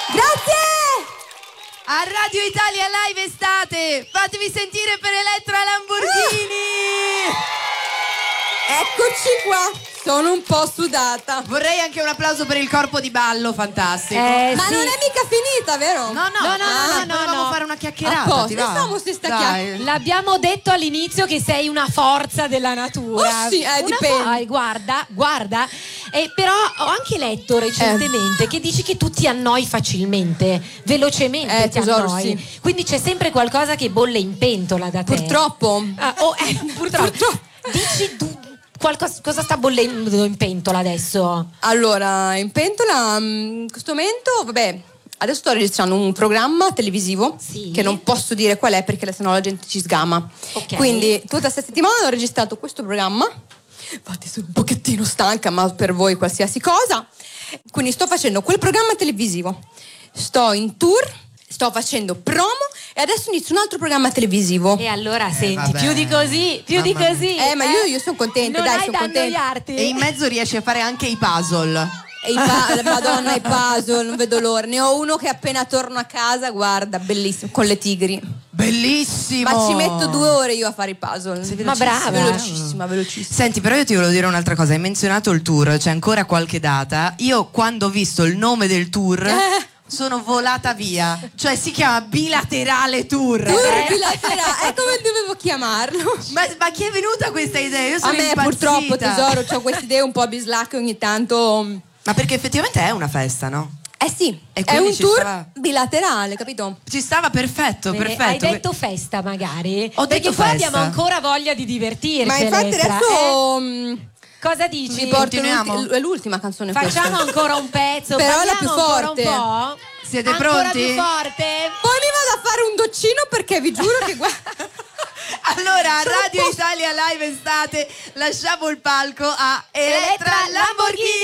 Grazie! A Radio Italia Live Estate, fatevi sentire per Elettra Lamborghini! Eccoci qua, sono un po' sudata. Vorrei anche un applauso per il corpo di ballo, fantastico. Ma sì. non è mica finita, vero? No, volevamo fare una chiacchierata. Ti va? Stiamo se stacchiamo. L'abbiamo detto all'inizio che sei una forza della natura. Oh sì, dipende. Guarda. Però ho anche letto recentemente che dici che tu ti annoi facilmente, velocemente ti tesoro, annoi. sì. Quindi c'è sempre qualcosa che bolle in pentola da te. Purtroppo. Purtroppo. Dici tu cosa sta bollendo in pentola adesso? Allora, in pentola in questo momento, vabbè, adesso sto registrando un programma televisivo che non posso dire qual è perché sennò la gente ci sgama. Ok. Quindi tutta questa settimana ho registrato questo programma. Infatti sono un pochettino stanca, ma per voi qualsiasi cosa. Quindi sto facendo quel programma televisivo, sto in tour, sto facendo promo e adesso inizio un altro programma televisivo. E allora senti, vabbè. più di così. Ma io sono contenta, non dai, hai sono da contenta. annoiarti. E in mezzo riesci a fare anche i puzzle. E Madonna, i puzzle, non vedo l'ora. Ne ho uno che appena torno a casa, guarda, bellissimo, con le tigri. Bellissimo. Ma ci metto 2 ore io a fare i puzzle. Ma brava. Velocissima. Senti, però io ti volevo dire un'altra cosa. Hai menzionato il tour, c'è ancora qualche data. Io quando ho visto il nome del tour sono volata via. Cioè si chiama Bilaterale Tour. Tour bilaterale, è come dovevo chiamarlo. Ma chi è venuta questa idea? Io sono A me impazzita. purtroppo, tesoro, ho queste idee un po' bislacche ogni tanto. Ma perché effettivamente è una festa, no? Eh sì, E è quindi un ci tour stava- bilaterale, capito? Ci stava perfetto, perfetto. Hai detto festa magari? Ho perché detto qua festa. abbiamo ancora voglia di divertirci. Ma infatti Elettra, adesso cosa dici? vi porto Continuiamo? è l'ultima canzone Facciamo questa. ancora un pezzo, Però la parliamo più ancora forte. un po'. Siete Ancora pronti? più forte? Poi mi vado a fare un doccino perché vi giuro che guarda. Allora, a Radio Italia Live Estate lasciamo il palco a Elettra Lamborghini.